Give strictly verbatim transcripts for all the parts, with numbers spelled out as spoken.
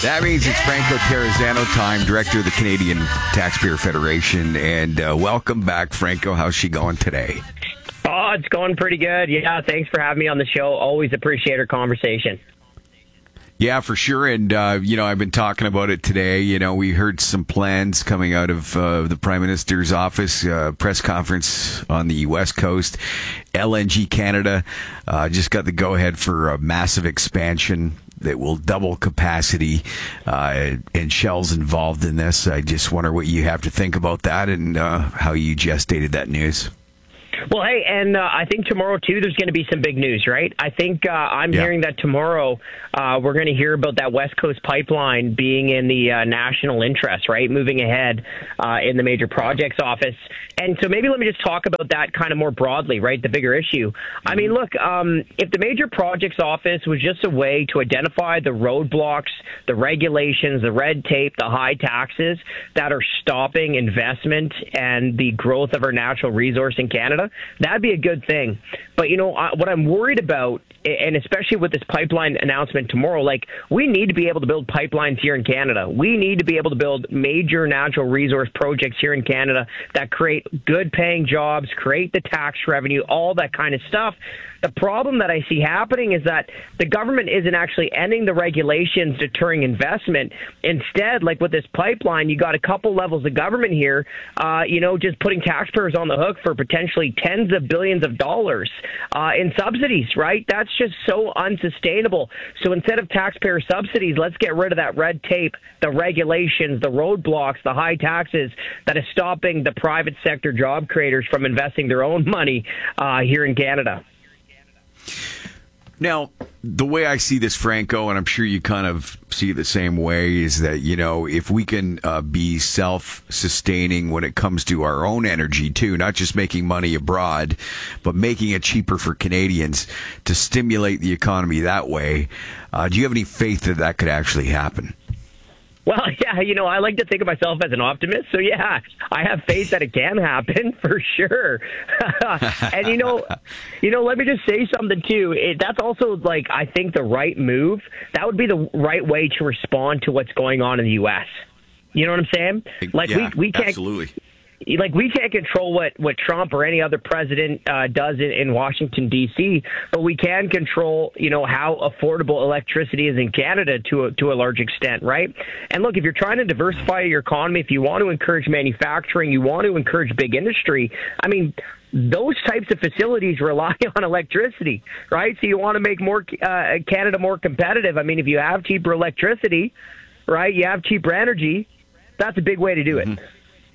That means it's Franco Terrazzano time, director of the Canadian Taxpayer Federation. And uh, welcome back, Franco. How's she going today? Oh, it's going pretty good. Yeah, thanks for having me on the show. Always appreciate our conversation. Yeah, for sure. And, uh, you know, I've been talking about it today. You know, we heard some plans coming out of uh, the Prime Minister's office, uh, press conference on the West Coast. L N G Canada uh, just got the go-ahead for a massive expansion that will double capacity, uh, and Shell's involved in this. I just wonder what you have to think about that and uh, how you gestated that news. Well, hey, and uh, I think tomorrow, too, there's going to be some big news, right? I think uh, I'm yeah. hearing that tomorrow uh, we're going to hear about that West Coast pipeline being in the uh, national interest, right, moving ahead uh, in the major projects office. And so maybe let me just talk about that kind of more broadly, right, the bigger issue. I mean, look, um, if the major projects office was just a way to identify the roadblocks, the regulations, the red tape, the high taxes that are stopping investment and the growth of our natural resource in Canada, that'd be a good thing. But, you know, what I'm worried about, and especially with this pipeline announcement tomorrow, like, we need to be able to build pipelines here in Canada. We need to be able to build major natural resource projects here in Canada that create good paying jobs, create the tax revenue, all that kind of stuff. The problem that I see happening is that the government isn't actually ending the regulations deterring investment. Instead, like with this pipeline, you got a couple levels of government here, uh, you know, just putting taxpayers on the hook for potentially tens of billions of dollars uh, in subsidies, right? That's just so unsustainable. So instead of taxpayer subsidies, let's get rid of that red tape, the regulations, the roadblocks, the high taxes that is stopping the private sector job creators from investing their own money uh, here in Canada. Now, the way I see this, Franco, and I'm sure you kind of see it the same way, is that, you know, if we can uh, be self-sustaining when it comes to our own energy, too, not just making money abroad, but making it cheaper for Canadians to stimulate the economy that way, uh, do you have any faith that that could actually happen? Well, yeah, you know, I like to think of myself as an optimist. So, yeah, I have faith that it can happen for sure. And, you know, you know, let me just say something, too. It, that's also, like, I think the right move. That would be the right way to respond to what's going on in the U S. You know what I'm saying? Like, yeah, we, we can't. Absolutely. Like, we can't control what, what Trump or any other president uh, does in, in Washington, D C, but we can control, you know, how affordable electricity is in Canada to a, to a large extent, right? And look, if you're trying to diversify your economy, if you want to encourage manufacturing, you want to encourage big industry, I mean, those types of facilities rely on electricity, right? So you want to make more uh, Canada more competitive. I mean, if you have cheaper electricity, right, you have cheaper energy, that's a big way to do it. Mm-hmm.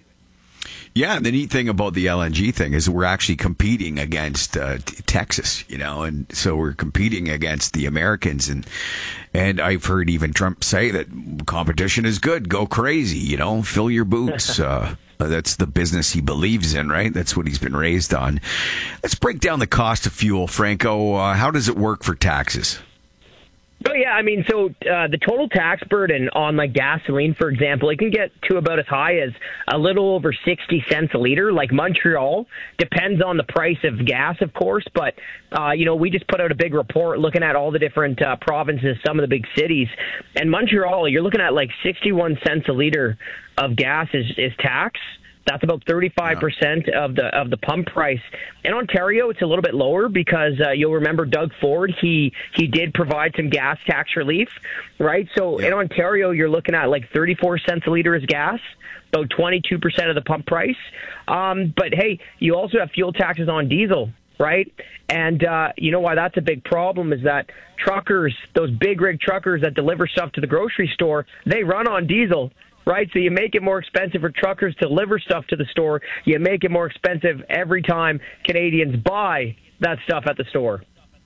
Yeah, the neat thing about the L N G thing is we're actually competing against uh, t- Texas, you know, and so we're competing against the Americans. And and I've heard even Trump say that competition is good. Go crazy, you know, fill your boots. Uh, that's the business he believes in, right? That's what he's been raised on. Let's break down the cost of fuel, Franco. Uh, how does it work for taxes? Oh, yeah. I mean, so uh, the total tax burden on like gasoline, for example, it can get to about as high as a little over sixty cents a liter. Like Montreal, depends on the price of gas, of course. But, uh, you know, we just put out a big report looking at all the different uh, provinces, some of the big cities. And Montreal, you're looking at like sixty-one cents a liter of gas is, is tax. That's about thirty-five percent of the of the pump price. In Ontario, it's a little bit lower because uh, you'll remember Doug Ford, he he did provide some gas tax relief, right? So yeah. In Ontario, you're looking at like thirty-four cents a liter is gas, about twenty-two percent of the pump price. Um, but hey, you also have fuel taxes on diesel, right? And uh, you know why that's a big problem is that truckers, those big rig truckers that deliver stuff to the grocery store, they run on diesel. Right, so you make it more expensive for truckers to deliver stuff to the store. You make it more expensive every time Canadians buy that stuff at the store.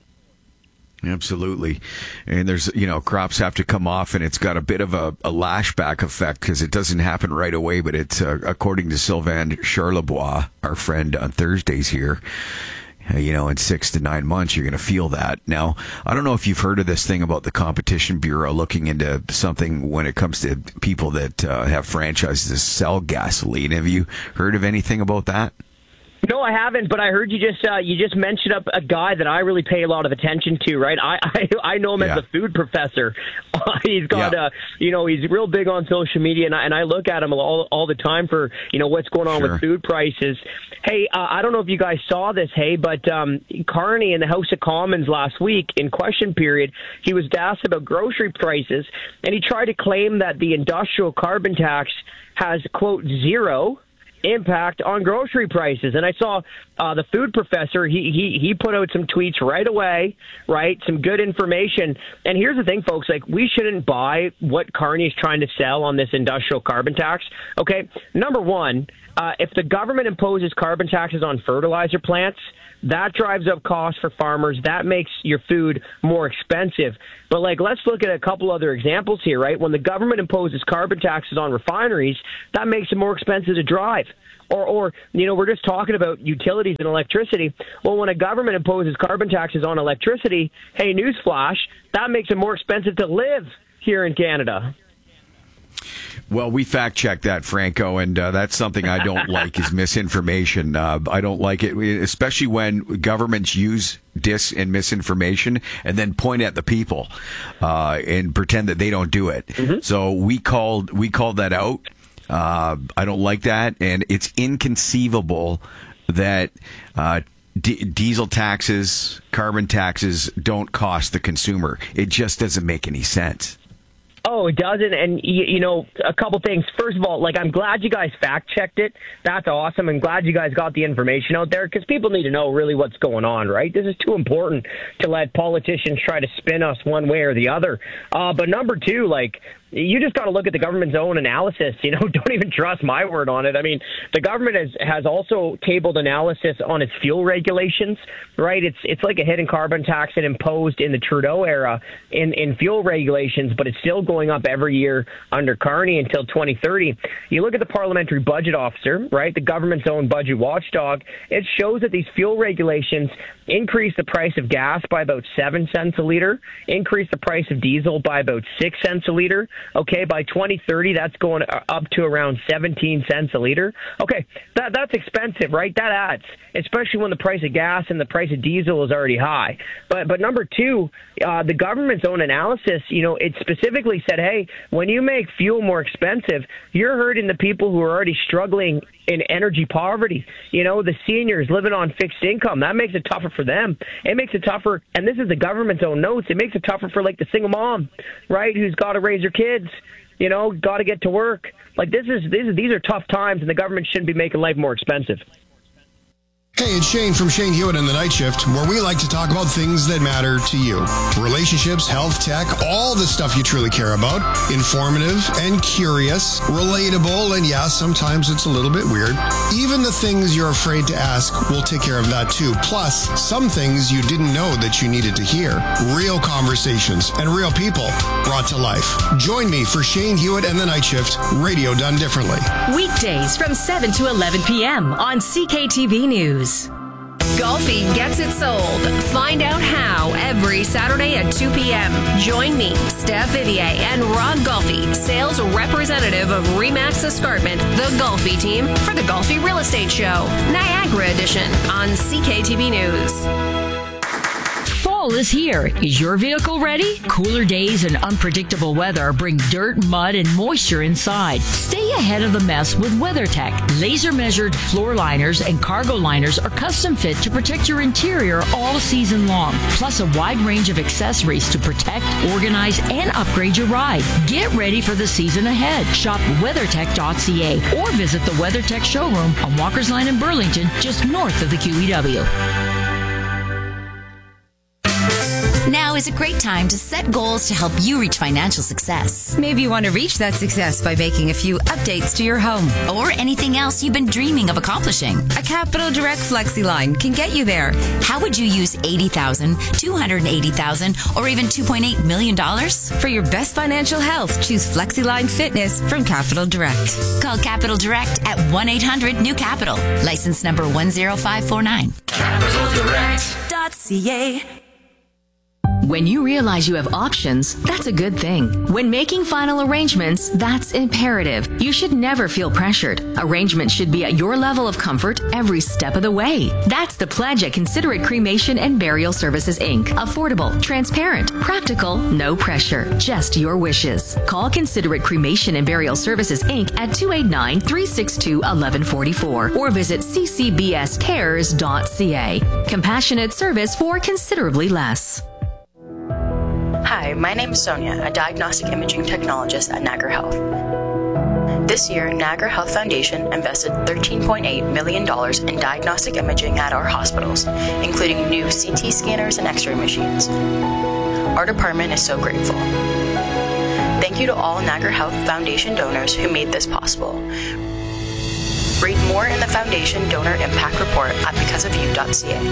Absolutely. And there's, you know, crops have to come off, and it's got a bit of a, a lashback effect because it doesn't happen right away. But it's, uh, according to Sylvain Charlebois, our friend on Thursdays here, you know, in six to nine months, you're going to feel that. Now, I don't know if you've heard of this thing about the Competition Bureau looking into something when it comes to people that uh, have franchises to sell gasoline. Have you heard of anything about that? No, I haven't, but I heard you just uh, you just mentioned up a guy that I really pay a lot of attention to, right? I I, I know him yeah. as the food professor. Uh, he's got, yeah. uh, you know, he's real big on social media, and I, and I look at him all all the time for, you know, what's going on sure. with food prices. Hey, uh, I don't know if you guys saw this, hey, but um, Carney in the House of Commons last week in question period, he was asked about grocery prices, and he tried to claim that the industrial carbon tax has, quote, zero impact on grocery prices. And I saw uh, the food professor, he, he he put out some tweets right away, right? Some good information. And here's the thing, folks, like, we shouldn't buy what Carney is trying to sell on this industrial carbon tax. Okay, number one, uh, if the government imposes carbon taxes on fertilizer plants, that drives up costs for farmers. That makes your food more expensive. But, like, let's look at a couple other examples here, right? When the government imposes carbon taxes on refineries, that makes it more expensive to drive. Or, or you know, we're just talking about utilities and electricity. Well, when a government imposes carbon taxes on electricity, hey, newsflash, that makes it more expensive to live here in Canada. Well, we fact-checked that, Franco, and uh, that's something I don't like is misinformation. Uh, I don't like it, especially when governments use dis and misinformation and then point at the people uh, and pretend that they don't do it. Mm-hmm. So we called we called that out. Uh, I don't like that, and it's inconceivable that uh, d- diesel taxes, carbon taxes don't cost the consumer. It just doesn't make any sense. Oh, it doesn't. And, you, you know, a couple things. First of all, like, I'm glad you guys fact-checked it. That's awesome. I'm glad you guys got the information out there because people need to know really what's going on, right? This is too important to let politicians try to spin us one way or the other. Uh, but number two, like, you just got to look at the government's own analysis. You know, don't even trust my word on it. I mean, the government has, has also tabled analysis on its fuel regulations, right? It's it's like a hidden carbon tax that imposed in the Trudeau era in, in fuel regulations, but it's still going up every year under Carney until twenty thirty. You look at the Parliamentary Budget Officer, right, the government's own budget watchdog, it shows that these fuel regulations increase the price of gas by about seven cents a liter, increase the price of diesel by about six cents a liter. Okay, by twenty thirty, that's going up to around seventeen cents a liter. Okay, that that's expensive, right? That adds, especially when the price of gas and the price of diesel is already high. But but number two, uh, the government's own analysis, you know, it specifically said, hey, when you make fuel more expensive, you're hurting the people who are already struggling in energy poverty. You know, the seniors living on fixed income. That makes it tougher for them. It makes it tougher, and this is the government's own notes, it makes it tougher for, like, the single mom, right, who's got to raise her kids, you know, got to get to work. Like, this is, this is these are tough times, and the government shouldn't be making life more expensive. Hey, it's Shane from Shane Hewitt and the Night Shift, where we like to talk about things that matter to you. Relationships, health, tech, all the stuff you truly care about. Informative and curious, relatable, and yeah, sometimes it's a little bit weird. Even the things you're afraid to ask, we'll take care of that too. Plus, some things you didn't know that you needed to hear. Real conversations and real people brought to life. Join me for Shane Hewitt and the Night Shift, radio done differently. Weekdays from seven to eleven p.m. on C K T V News. Golfi gets it sold. Find out how every Saturday at two p.m. Join me, Steph Vivier, and Ron Golfi, sales representative of Remax Escarpment, the Golfi team, for the Golfi Real Estate Show, Niagara Edition on C K T V News. Fall is here. Is your vehicle ready? Cooler days and unpredictable weather bring dirt, mud, and moisture inside. Stay ahead of the mess with WeatherTech. Laser-measured floor liners and cargo liners are custom fit to protect your interior all season long, plus a wide range of accessories to protect, organize, and upgrade your ride. Get ready for the season ahead. Shop weathertech dot c a or visit the WeatherTech showroom on Walker's Line in Burlington, just north of the Q E W. Now is a great time to set goals to help you reach financial success. Maybe you want to reach that success by making a few updates to your home. Or anything else you've been dreaming of accomplishing. A Capital Direct FlexiLine can get you there. How would you use eighty thousand dollars, two hundred eighty thousand dollars, or even two point eight million dollars? For your best financial health, choose FlexiLine Fitness from Capital Direct. Call Capital Direct at one eight hundred new capital. License number one zero five four nine. Capital Direct dot c a When you realize you have options, that's a good thing. When making final arrangements, that's imperative. You should never feel pressured. Arrangements should be at your level of comfort every step of the way. That's the pledge at Considerate Cremation and Burial Services, Incorporated. Affordable, transparent, practical, no pressure, just your wishes. Call Considerate Cremation and Burial Services, Incorporated at two eight nine, three six two, one one four four or visit c c b s cares dot c a. Compassionate service for considerably less. Hi, my name is Sonia, a diagnostic imaging technologist at Niagara Health. This year, Niagara Health Foundation invested thirteen point eight million dollars in diagnostic imaging at our hospitals, including new C T scanners and X-ray machines. Our department is so grateful. Thank you to all Niagara Health Foundation donors who made this possible. Read more in the Foundation Donor Impact Report at because of you dot c a.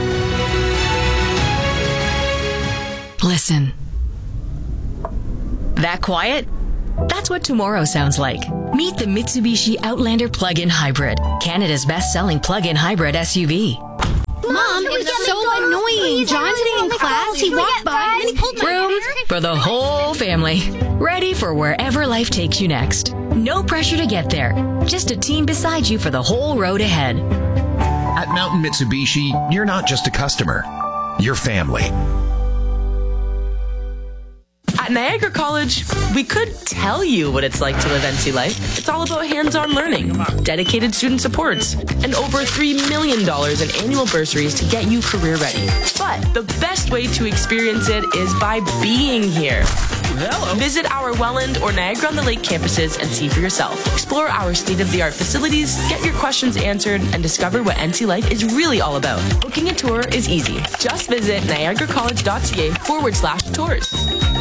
Listen. That quiet? That's what tomorrow sounds like. Meet the Mitsubishi Outlander Plug-in Hybrid, Canada's best-selling plug-in hybrid S U V. Mom, it was so annoying. John today in class, he walked by and then he pulled my hair. Room for the whole family. Ready for wherever life takes you next. No pressure to get there. Just a team beside you for the whole road ahead. At Mountain Mitsubishi, you're not just a customer. You're family. At Niagara College, we could tell you what it's like to live N C life. It's all about hands-on learning, dedicated student supports, and over three million dollars in annual bursaries to get you career ready. But the best way to experience it is by being here. Hello. Visit our Welland or Niagara-on-the-Lake campuses and see for yourself. Explore our state-of-the-art facilities, get your questions answered, and discover what N C life is really all about. Booking a tour is easy. Just visit niagara college dot c a forward slash tours.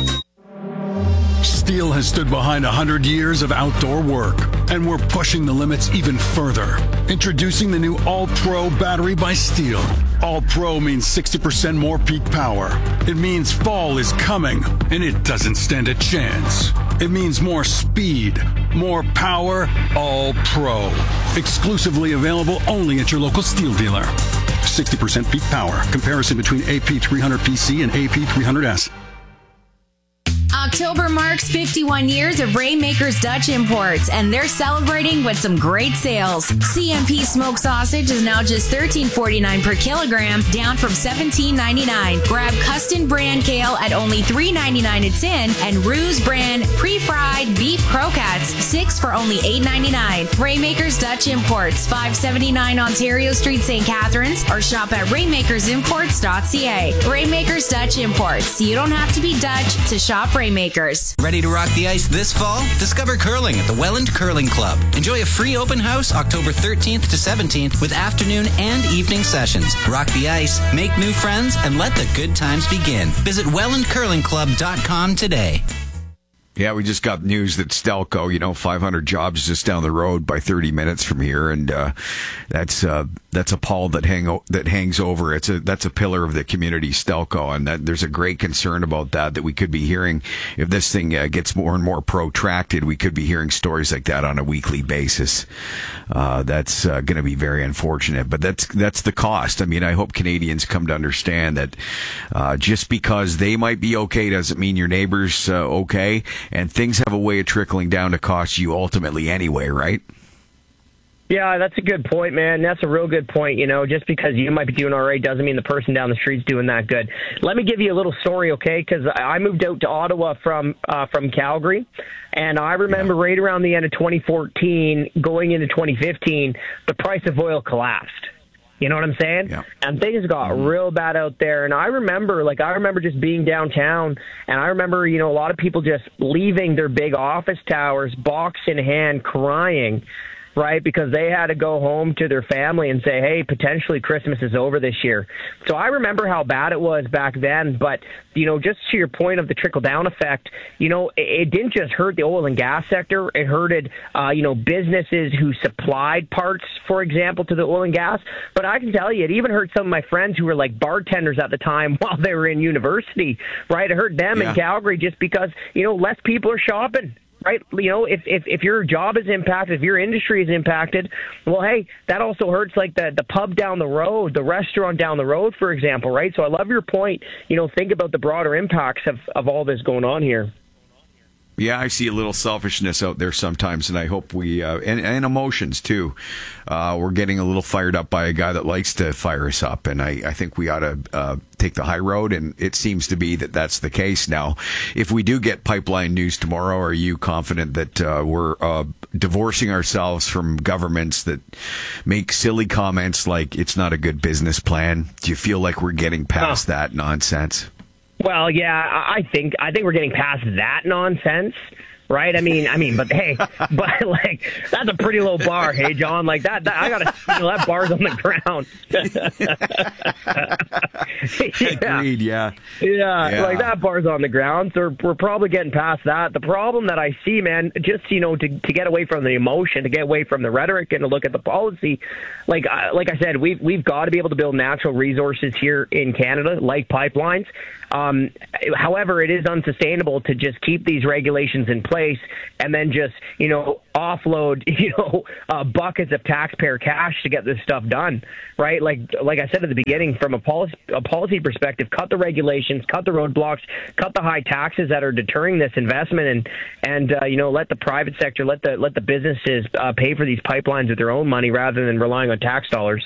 Steel has stood behind one hundred years of outdoor work, and we're pushing the limits even further. Introducing the new All-Pro battery by Steel. All-Pro means sixty percent more peak power. It means fall is coming, and it doesn't stand a chance. It means more speed, more power, All-Pro. Exclusively available only at your local Steel dealer. sixty percent peak power. Comparison between A P three hundred P C and A P three hundred S. October marks fifty-one years of Rainmakers Dutch Imports, and they're celebrating with some great sales. C M P smoked sausage is now just thirteen forty-nine per kilogram, down from seventeen ninety-nine. Grab Custom brand kale at only three ninety-nine a tin, and Ruse brand pre-fried beef croquettes, six for only eight ninety-nine. Rainmakers Dutch Imports, five seventy-nine Ontario Street, Saint Catharines, or shop at rainmakers imports dot c a. Rainmakers Dutch Imports. You don't have to be Dutch to shop Rainmakers. Ready to rock the ice this fall? Discover curling at the Welland Curling Club. Enjoy a free open house October thirteenth to seventeenth with afternoon and evening sessions. Rock the ice, make new friends, and let the good times begin. Visit welland curling club dot com today. Yeah, we just got news that Stelco, you know, five hundred jobs just down the road by thirty minutes from here, and uh, that's uh, that's a pall that hang o- that hangs over. It's a that's a pillar of the community, Stelco, and that, there's a great concern about that. That we could be hearing if this thing uh, gets more and more protracted. We could be hearing stories like that on a weekly basis. Uh, that's uh, going to be very unfortunate, but that's that's the cost. I mean, I hope Canadians come to understand that uh, just because they might be okay doesn't mean your neighbor's uh, okay. And things have a way of trickling down to cost you ultimately anyway, right? Yeah, that's a good point, man. That's a real good point. You know, just because you might be doing all right doesn't mean the person down the street's doing that good. Let me give you a little story, okay? Because I moved out to Ottawa from uh, from Calgary, and I remember yeah. right around the end of twenty fourteen, going into twenty fifteen, the price of oil collapsed. You know what I'm saying? Yeah. And things got mm-hmm. real bad out there. And I remember, like, I remember just being downtown, and I remember, you know, a lot of people just leaving their big office towers, box in hand, crying, right? Because they had to go home to their family and say, hey, potentially Christmas is over this year. So I remember how bad it was back then. But, you know, just to your point of the trickle-down effect, you know, it, it didn't just hurt the oil and gas sector. It hurted, uh, you know, businesses who supplied parts, for example, to the oil and gas. But I can tell you, it even hurt some of my friends who were like bartenders at the time while they were in university, right? It hurt them yeah. in Calgary just because, you know, less people are shopping. right? You know, if, if, if your job is impacted, if your industry is impacted, well, hey, that also hurts like the, the pub down the road, the restaurant down the road, for example, right? So I love your point. You know, think about the broader impacts of, of all this going on here. Yeah, I see a little selfishness out there sometimes, and I hope we, uh, and, and emotions too. Uh, we're getting a little fired up by a guy that likes to fire us up, and I, I think we ought to uh, take the high road, and it seems to be that that's the case now. If we do get pipeline news tomorrow, are you confident that uh, we're uh, divorcing ourselves from governments that make silly comments like it's not a good business plan? Do you feel like we're getting past oh. that nonsense? Well, yeah, I think I think we're getting past that nonsense, right? I mean, I mean, but hey, but like that's a pretty low bar, hey, John. Like that, that I gotta, you know, that bar's on the ground. yeah. Agreed. Yeah. yeah, yeah, like that bar's on the ground. So we're probably getting past that. The problem that I see, man, just you know, to to get away from the emotion, to get away from the rhetoric, and to look at the policy, like uh, like I said, we've we've got to be able to build natural resources here in Canada, like pipelines. Um, however, it is unsustainable to just keep these regulations in place and then just, you know, offload, you know, uh, buckets of taxpayer cash to get this stuff done, right? Like, like I said at the beginning, from a policy, a policy perspective, cut the regulations, cut the roadblocks, cut the high taxes that are deterring this investment, and and uh, you know, let the private sector, let the let the businesses uh, pay for these pipelines with their own money rather than relying on tax dollars.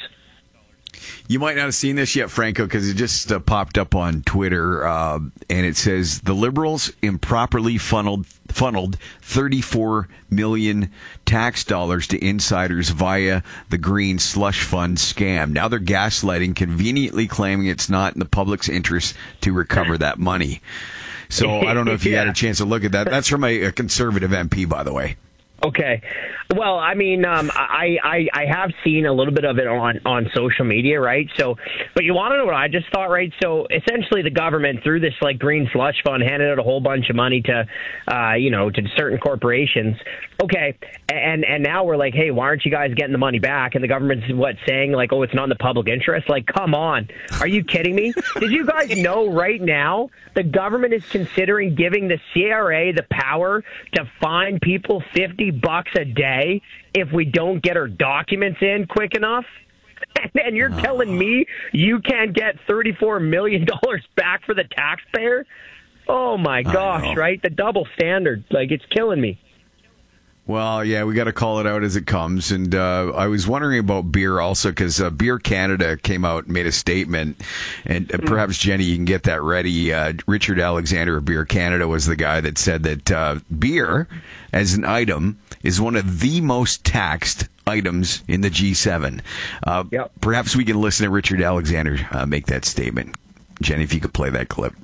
You might not have seen this yet, Franco, because it just uh, popped up on Twitter, uh, and it says the Liberals improperly funneled funneled thirty-four million tax dollars to insiders via the Green Slush Fund scam. Now they're gaslighting, conveniently claiming it's not in the public's interest to recover that money. So I don't know if you yeah. had a chance to look at that. That's from a, a conservative M P, by the way. Okay. Well, I mean, um, I, I I have seen a little bit of it on, on social media, right? So, but you want to know what I just thought, right? So essentially the government, through this like Green Slush Fund, handed out a whole bunch of money to, uh, you know, to certain corporations. Okay. And, and now we're like, hey, why aren't you guys getting the money back? And the government's what, saying like, oh, it's not in the public interest? Like, come on. Are you kidding me? Did you guys know right now the government is considering giving the C R A the power to fine people fifty bucks a day if we don't get our documents in quick enough? And you're telling me you can't get thirty-four million dollars back for the taxpayer? Oh my gosh, right? The double standard, like, it's killing me. Well, yeah, we got to call it out as it comes. And uh, I was wondering about beer also, because uh, Beer Canada came out and made a statement. And uh, perhaps, Jenny, you can get that ready. Uh, Richard Alexander of Beer Canada was the guy that said that uh, beer as an item is one of the most taxed items in the G seven. Uh, yep. Perhaps we can listen to Richard Alexander uh, make that statement. Jenny, if you could play that clip.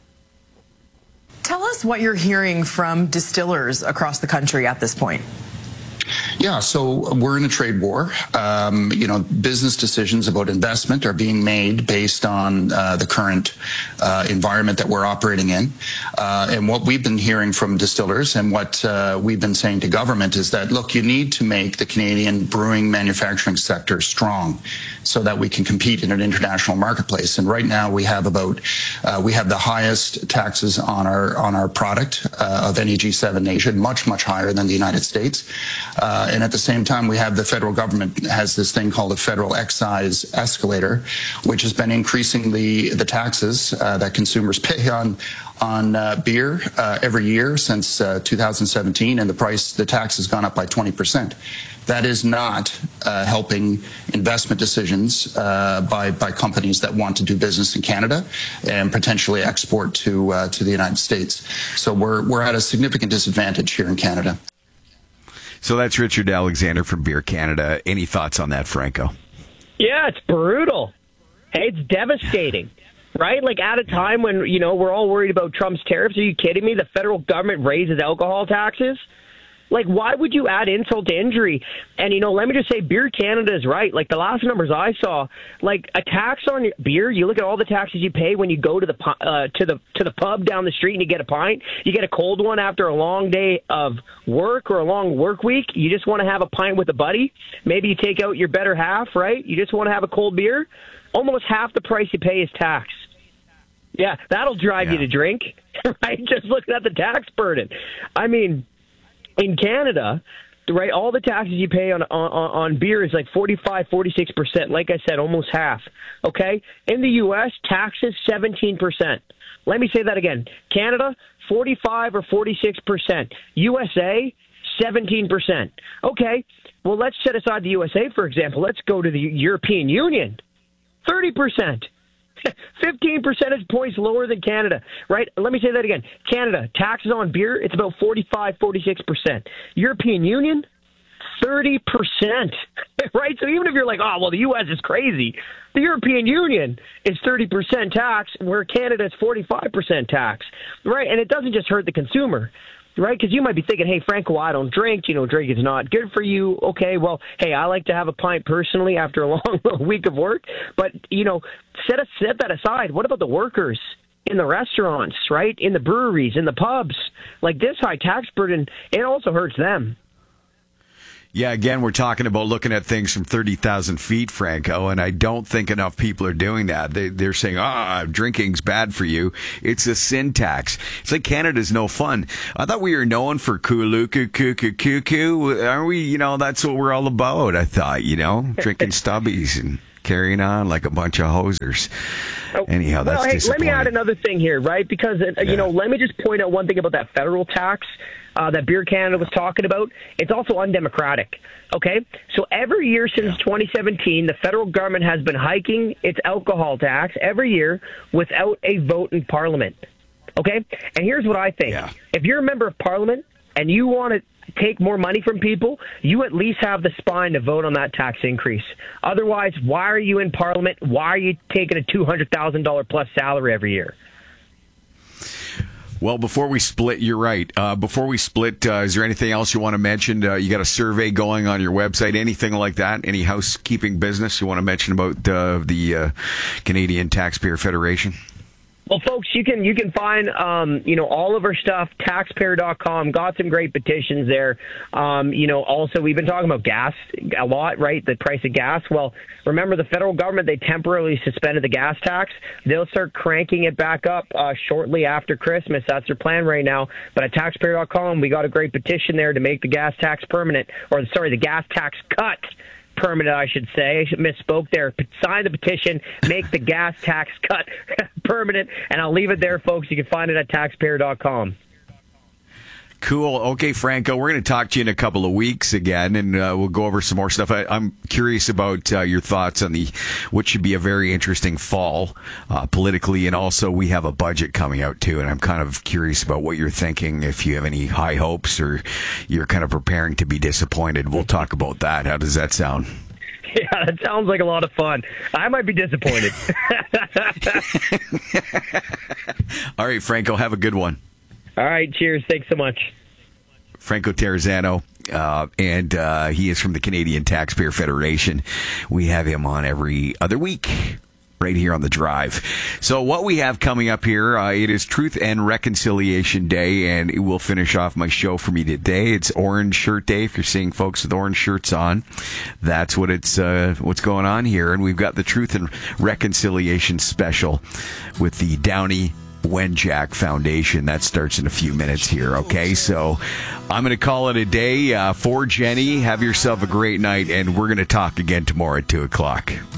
Tell us what you're hearing from distillers across the country at this point. Yeah, so we're in a trade war. Um, you know, business decisions about investment are being made based on uh, the current uh, environment that we're operating in. Uh, and what we've been hearing from distillers and what uh, we've been saying to government is that, look, you need to make the Canadian brewing manufacturing sector strong so that we can compete in an international marketplace. And right now we have about, uh, we have the highest taxes on our, on our product uh, of any G seven nation, much, much higher than the United States. Uh, and at the same time, we have the federal government has this thing called a federal excise escalator, which has been increasing the, the taxes uh, that consumers pay on on uh, beer uh, every year since uh, two thousand seventeen, and the price, the tax has gone up by twenty percent. That is not uh, helping investment decisions uh, by by companies that want to do business in Canada and potentially export to uh, to the United States. So we're we're at a significant disadvantage here in Canada. So that's Richard Alexander from Beer Canada. Any thoughts on that, Franco? Yeah, it's brutal. Hey, it's devastating, right? Like, at a time when, you know, we're all worried about Trump's tariffs. Are you kidding me? The federal government raises alcohol taxes. Like, why would you add insult to injury? And, you know, let me just say, Beer Canada is right. Like, the last numbers I saw, like, a tax on beer, you look at all the taxes you pay when you go to the uh, to the to the pub down the street and you get a pint. You get a cold one after a long day of work or a long work week. You just want to have a pint with a buddy. Maybe you take out your better half, right? You just want to have a cold beer. Almost half the price you pay is tax. Yeah, that'll drive yeah. you to drink, right? Just looking at the tax burden. I mean... In Canada, right, all the taxes you pay on, on, on beer is like forty-five, forty-six percent. Like I said, almost half. Okay? In the U S, taxes seventeen percent. Let me say that again. Canada, forty-five or forty-six percent. U S A, seventeen percent. Okay, well, let's set aside the U S A, for example. Let's go to the European Union. thirty percent. fifteen percentage points lower than Canada, right? Let me say that again. Canada, taxes on beer, it's about forty-five, forty-six percent. European Union, thirty percent, right? So even if you're like, oh, well, the U S is crazy, the European Union is thirty percent tax, where Canada is forty-five percent tax, right? And it doesn't just hurt the consumer, right? Because you might be thinking, hey, Franco, I don't drink. You know, drink is not good for you. Okay, well, hey, I like to have a pint personally after a long week of work. But, you know, set, a, set that aside. What about the workers in the restaurants, right? In the breweries, in the pubs? Like, this high tax burden, it also hurts them. Yeah, again, we're talking about looking at things from thirty thousand feet, Franco, and I don't think enough people are doing that. They, they're saying, ah, drinking's bad for you. It's a sin tax. It's like Canada's no fun. I thought we were known for kulu, cuckoo, cuckoo. Are we, you know, that's what we're all about, I thought, you know, drinking stubbies and carrying on like a bunch of hosers. Anyhow, that's well, hey, disappointing. Let me add another thing here, right? Because, uh, you Yeah. know, let me just point out one thing about that federal tax uh, that Beer Canada was talking about. It's also undemocratic, okay? So every year since twenty seventeen, the federal government has been hiking its alcohol tax every year without a vote in Parliament, okay? And here's what I think. If you're a member of Parliament and you want to take more money from people, you at least have the spine to vote on that tax increase. Otherwise, why are you in Parliament? Why are you taking a two hundred thousand dollars plus salary every year? Well, before we split, you're right. Uh, before we split, uh, is there anything else you want to mention? Uh, you got a survey going on your website, anything like that? Any housekeeping business you want to mention about uh, the uh, Canadian Taxpayer Federation? Well, folks, you can you can find um, you know all of our stuff, taxpayer dot com. Got some great petitions there. Um, you know, also we've been talking about gas a lot, right? The price of gas. Well, remember the federal government, they temporarily suspended the gas tax. They'll start cranking it back up uh, shortly after Christmas. That's their plan right now. But at taxpayer dot com, we got a great petition there to make the gas tax permanent, or sorry, the gas tax cut permanent, I should say. I misspoke there. Sign the petition, make the gas tax cut permanent, and I'll leave it there, folks. You can find it at taxpayer dot com. Cool. Okay, Franco, we're going to talk to you in a couple of weeks again, and uh, we'll go over some more stuff. I, I'm curious about uh, your thoughts on the what should be a very interesting fall uh, politically, and also we have a budget coming out too, and I'm kind of curious about what you're thinking, if you have any high hopes or you're kind of preparing to be disappointed. We'll talk about that. How does that sound? Yeah, that sounds like a lot of fun. I might be disappointed. All right, Franco, have a good one. All right, cheers. Thanks so much. Franco Terrazzano, uh, and uh, he is from the Canadian Taxpayer Federation. We have him on every other week right here on The Drive. So what we have coming up here, uh, it is Truth and Reconciliation Day, and it will finish off my show for me today. It's Orange Shirt Day. If you're seeing folks with orange shirts on, that's what it's uh, what's going on here. And we've got the Truth and Reconciliation Special with the Downey Wenjack Foundation. That starts in a few minutes here, okay? So I'm going to call it a day. Uh, for Jenny, have yourself a great night, and we're going to talk again tomorrow at two o'clock.